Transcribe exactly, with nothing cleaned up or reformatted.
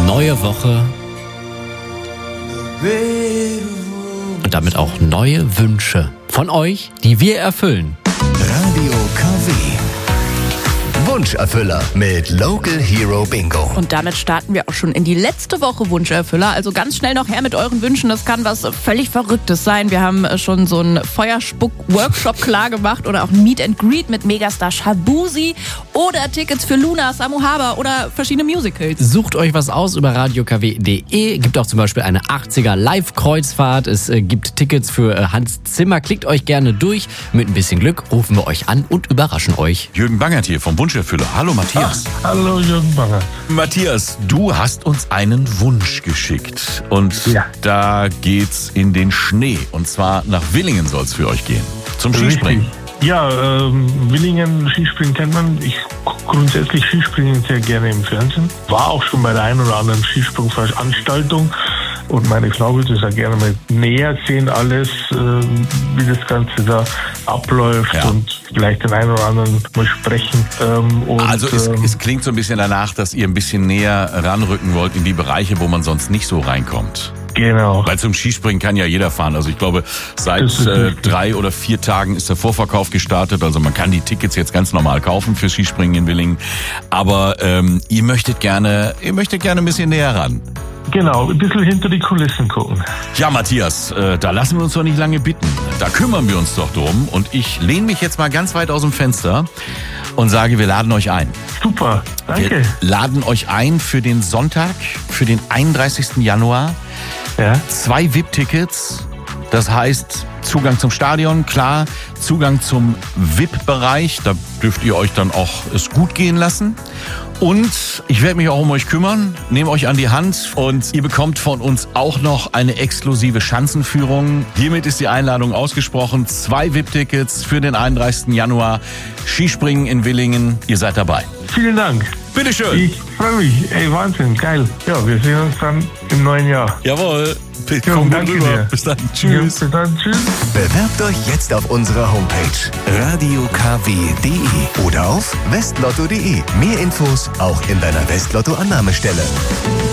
Neue Woche. Und damit auch neue Wünsche von euch, die wir erfüllen. Radio K W. Wunscherfüller mit Local Hero Bingo. Und damit starten wir auch schon in die letzte Woche Wunscherfüller. Also ganz schnell noch her mit euren Wünschen. Das kann was völlig Verrücktes sein. Wir haben schon so einen Feuerspuck-Workshop klar gemacht oder auch ein Meet and Greet mit Megastar Shabuzi oder Tickets für Luna, Samu Haber oder verschiedene Musicals. Sucht euch was aus über radio k w punkt de. Gibt auch zum Beispiel eine achtziger Live-Kreuzfahrt. Es äh, gibt Tickets für äh, Hans Zimmer. Klickt euch gerne durch. Mit ein bisschen Glück rufen wir euch an und überraschen euch. Jürgen Bangert hier vom Wunscherfüller. Hallo Matthias. Ach, hallo Jürgen Bangert. Matthias, du hast uns einen Wunsch geschickt. Und ja. da geht's in den Schnee. Und zwar nach Willingen soll es für euch gehen. Zum Skispringen. Richtig. Ja, ähm, Willingen, Skispringen kennt man. Ich gucke grundsätzlich Skispringen sehr gerne im Fernsehen. War auch schon bei der einen oder anderen Skisprungveranstaltung. Und meine Frau würde es ja gerne mal näher sehen, alles, äh, wie das Ganze da abläuft ja. und vielleicht den einen oder anderen mal sprechen. Ähm, und, also es, ähm, es klingt so ein bisschen danach, dass ihr ein bisschen näher ranrücken wollt in die Bereiche, wo man sonst nicht so reinkommt. Genau. Weil zum Skispringen kann ja jeder fahren. Also ich glaube, seit Das ist äh, richtig. drei oder vier Tagen ist der Vorverkauf gestartet. Also man kann die Tickets jetzt ganz normal kaufen für Skispringen in Willingen. Aber ähm, ihr möchtet gerne, ihr möchtet gerne ein bisschen näher ran. Genau, ein bisschen hinter die Kulissen gucken. Ja, Matthias, äh, da lassen wir uns doch nicht lange bitten. Da kümmern wir uns doch drum. Und ich lehne mich jetzt mal ganz weit aus dem Fenster und sage, wir laden euch ein. Super, danke. Wir laden euch ein für den Sonntag, für den einunddreißigsten Januar. Ja. Zwei V I P-Tickets, das heißt Zugang zum Stadion, klar, Zugang zum V I P-Bereich, da dürft ihr euch dann auch es gut gehen lassen. Und ich werde mich auch um euch kümmern, nehme euch an die Hand und ihr bekommt von uns auch noch eine exklusive Schanzenführung. Hiermit ist die Einladung ausgesprochen. Zwei V I P-Tickets für den einunddreißigsten Januar. Skispringen in Willingen, ihr seid dabei. Vielen Dank. Bitteschön. Ich freue mich. Ey, Wahnsinn, geil. Ja, wir sehen uns dann im neuen Jahr. Jawohl. Ja, Komm gut danke rüber. dir. Bis dann. Ja, Tschüss. bis dann. Tschüss. Bewerbt euch jetzt auf unserer Homepage radio k w punkt de oder auf westlotto punkt de. Mehr Infos auch in deiner Westlotto-Annahmestelle.